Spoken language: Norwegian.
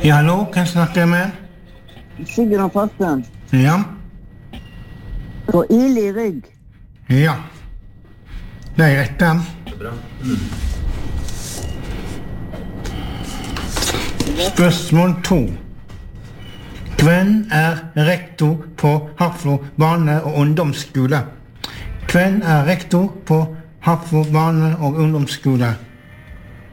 Ja, hallo, hvem snakker jeg med? Sigrun Fossum. Ja, Og Ili Rygg. ja. Det er rett der. Spørsmål 2. Hvem er rektor på Hafrslo barne- og ungdomsskole? Hvem er rektor på Hafrslo barne- og ungdomsskole?